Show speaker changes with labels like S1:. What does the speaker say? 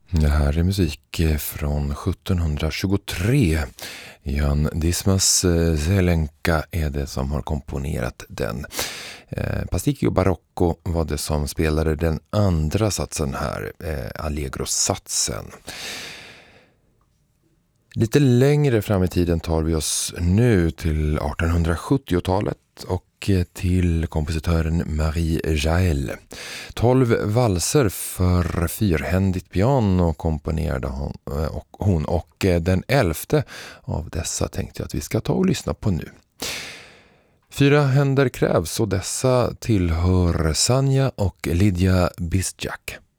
S1: Det här är musik från 1723. Jan Dismas Zelenka är det som har komponerat den. Pasticcio Barocco var det som spelade den andra satsen här, Allegro-satsen. Lite längre fram i tiden tar vi oss nu till 1870-talet och till kompositören Marie Jaël. 12 valser för fyrhändigt piano komponerade hon och den 11:e av dessa tänkte jag att vi ska ta och lyssna på nu. 4 händer krävs och dessa tillhör Sanja och Lydia Bizjak.